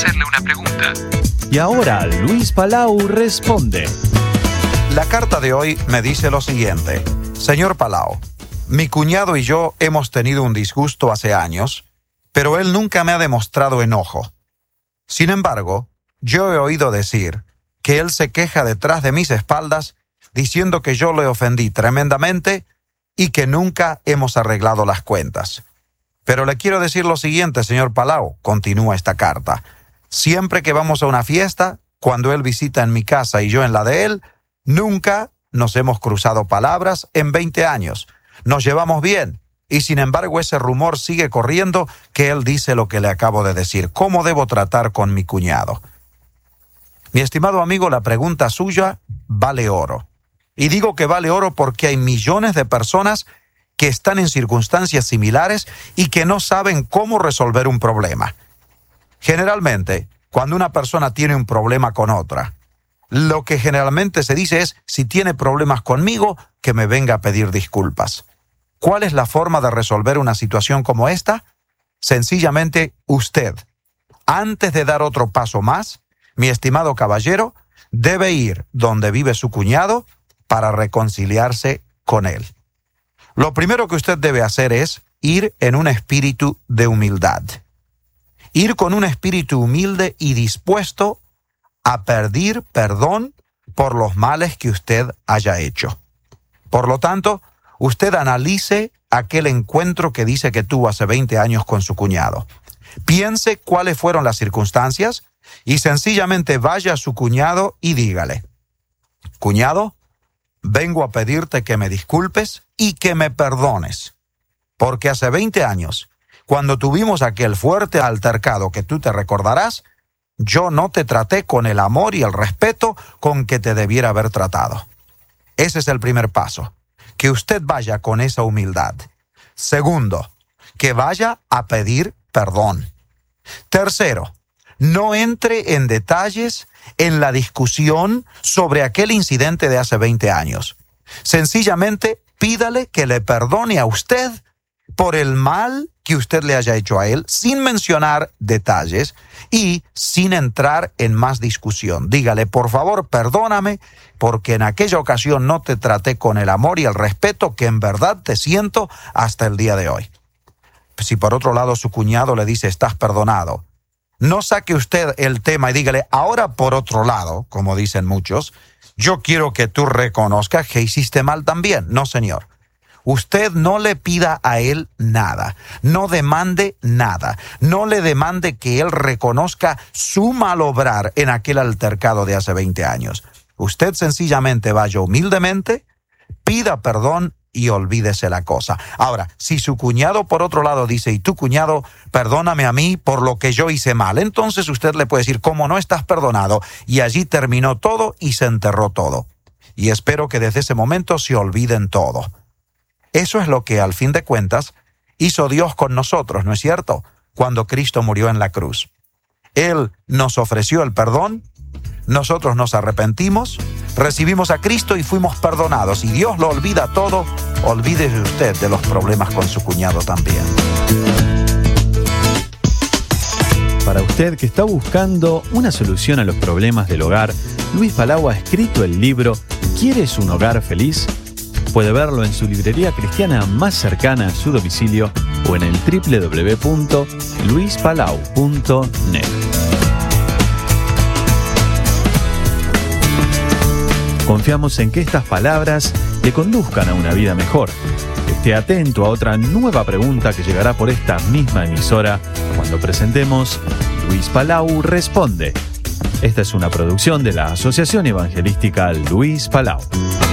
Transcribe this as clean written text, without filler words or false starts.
hacerle una pregunta. Y ahora Luis Palau responde. La carta de hoy me dice lo siguiente. Señor Palau, mi cuñado y yo hemos tenido un disgusto hace años, pero él nunca me ha demostrado enojo. Sin embargo, yo he oído decir que él se queja detrás de mis espaldas diciendo que yo le ofendí tremendamente y que nunca hemos arreglado las cuentas. Pero le quiero decir lo siguiente, señor Palau, continúa esta carta. Siempre que vamos a una fiesta, cuando él visita en mi casa y yo en la de él, nunca nos hemos cruzado palabras en 20 años. Nos llevamos bien y sin embargo ese rumor sigue corriendo que él dice lo que le acabo de decir. ¿Cómo debo tratar con mi cuñado? Mi estimado amigo, la pregunta suya vale oro. Y digo que vale oro porque hay millones de personas que están en circunstancias similares y que no saben cómo resolver un problema. Generalmente, cuando una persona tiene un problema con otra, lo que generalmente se dice es, si tiene problemas conmigo, que me venga a pedir disculpas. ¿Cuál es la forma de resolver una situación como esta? Sencillamente, usted, antes de dar otro paso más, mi estimado caballero, debe ir donde vive su cuñado para reconciliarse con él. Lo primero que usted debe hacer es ir en un espíritu de humildad. Ir con un espíritu humilde y dispuesto a pedir perdón por los males que usted haya hecho. Por lo tanto, usted analice aquel encuentro que dice que tuvo hace 20 años con su cuñado. Piense cuáles fueron las circunstancias y sencillamente vaya a su cuñado y dígale: cuñado, vengo a pedirte que me disculpes y que me perdones, porque hace 20 años, cuando tuvimos aquel fuerte altercado que tú te recordarás, yo no te traté con el amor y el respeto con que te debiera haber tratado. Ese es el primer paso, que usted vaya con esa humildad. Segundo, que vaya a pedir perdón. Tercero, no entre en detalles en la discusión sobre aquel incidente de hace 20 años. Sencillamente, pídale que le perdone a usted por el mal que usted le haya hecho a él, sin mencionar detalles y sin entrar en más discusión. Dígale, por favor, perdóname, porque en aquella ocasión no te traté con el amor y el respeto que en verdad te siento hasta el día de hoy. Si por otro lado su cuñado le dice, estás perdonado, no saque usted el tema y dígale, ahora por otro lado, como dicen muchos, yo quiero que tú reconozcas que hiciste mal también. No, señor. Usted no le pida a él nada, no demande nada, no le demande que él reconozca su mal obrar en aquel altercado de hace 20 años. Usted sencillamente vaya humildemente, pida perdón y olvídese la cosa. Ahora, si su cuñado por otro lado dice, y tu cuñado, perdóname a mí por lo que yo hice mal, entonces usted le puede decir, ¿cómo no estás perdonado? Y allí terminó todo y se enterró todo. Y espero que desde ese momento se olviden todo. Eso es lo que, al fin de cuentas, hizo Dios con nosotros, ¿no es cierto? Cuando Cristo murió en la cruz. Él nos ofreció el perdón, nosotros nos arrepentimos, recibimos a Cristo y fuimos perdonados. Y Dios lo olvida todo, olvídese usted de los problemas con su cuñado también. Para usted que está buscando una solución a los problemas del hogar, Luis Palau ha escrito el libro ¿Quieres un hogar feliz? Puede verlo en su librería cristiana más cercana a su domicilio o en el www.luispalau.net. Confiamos en que estas palabras le conduzcan a una vida mejor. Esté atento a otra nueva pregunta que llegará por esta misma emisora cuando presentemos Luis Palau Responde. Esta es una producción de la Asociación Evangelística Luis Palau.